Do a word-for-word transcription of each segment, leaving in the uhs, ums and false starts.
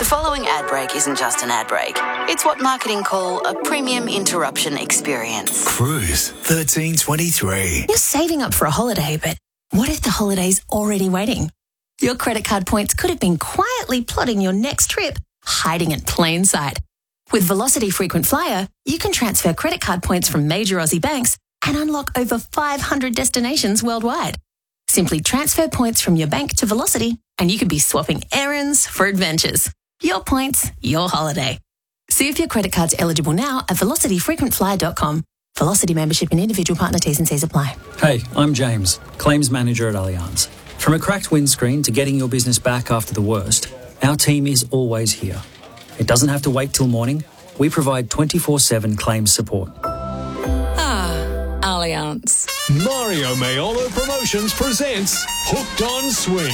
The following ad break isn't just an ad break. It's what marketing call a premium interruption experience. Cruise thirteen twenty-three. You're saving up for a holiday, but what if the holiday's already waiting? Your credit card points could have been quietly plotting your next trip, hiding in plain sight. With Velocity Frequent Flyer, you can transfer credit card points from major Aussie banks and unlock over five hundred destinations worldwide. Simply transfer points from your bank to Velocity and you could be swapping errands for adventures. Your points, your holiday. See if your credit card's eligible now at velocity frequent flyer dot com. Velocity membership and individual partner T's and C's apply. Hey, I'm James, Claims Manager at Allianz. From a cracked windscreen to getting your business back after the worst, our team is always here. It doesn't have to wait till morning. We provide twenty-four seven claims support. Ah, Allianz. Mario Maiolo Promotions presents Hooked on Swing.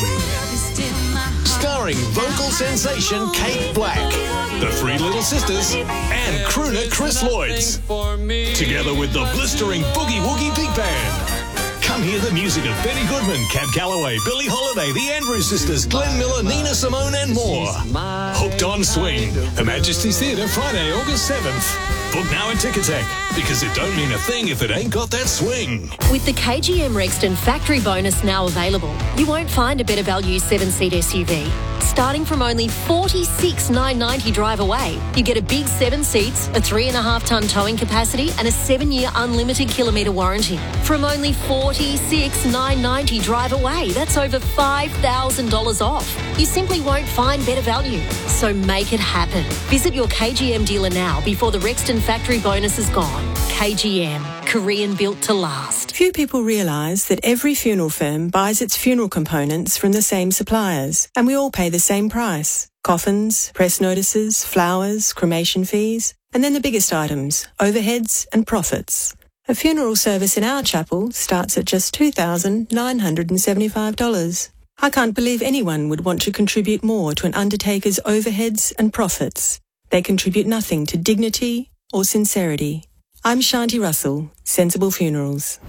Starring vocal sensation Kate Black, the Three Little Sisters, and crooner Chris Lloyds. Together with the blistering Boogie Woogie Big Band. Come hear the music of Betty Goodman, Cab Calloway, Billie Holiday, the Andrews Sisters, Glenn Miller, Nina Simone, and more. Hooked on Swing. Her Majesty's Theatre, Friday, August seventh. Book now at Ticketek, because it don't mean a thing if it ain't got that swing. With the K G M Rexton factory bonus now available, you won't find a better value seven-seat S U V. Starting from only forty-six thousand nine hundred ninety drive away, you get a big seven seats, a three and a half tonne towing capacity, and a seven-year unlimited kilometre warranty. From only forty-six thousand nine hundred ninety drive away, that's over five thousand dollars off. You simply won't find better value. So make it happen. Visit your K G M dealer now before the Rexton factory bonus is gone. K G M, Korean built to last. Few people realise that every funeral firm buys its funeral components from the same suppliers, and we all pay the same price. Coffins, press notices, flowers, cremation fees, and then the biggest items, overheads and profits. A funeral service in our chapel starts at just two thousand nine hundred seventy-five dollars. I can't believe anyone would want to contribute more to an undertaker's overheads and profits. They contribute nothing to dignity or sincerity. I'm Shanti Russell, Sensible Funerals.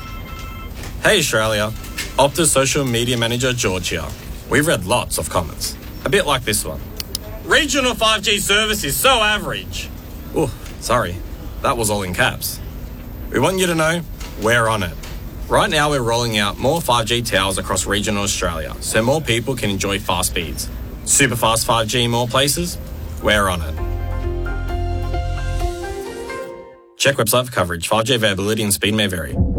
Hey Australia, Optus Social Media Manager George here. We've read lots of comments, a bit like this one. Regional five G service is so average. Oh, sorry, that was all in caps. We want you to know we're on it. Right now we're rolling out more five G towers across regional Australia so more people can enjoy fast speeds. Super fast five G in more places? We're on it. Check website for coverage. five G availability and speed may vary.